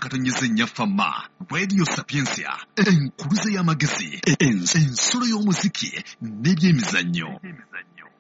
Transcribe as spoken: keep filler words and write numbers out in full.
Katonyeze Nyafama, Radio Sapiensia, Enkuluze y'amagezi, Ensolo y'omuziki, n'ebyemizannyo.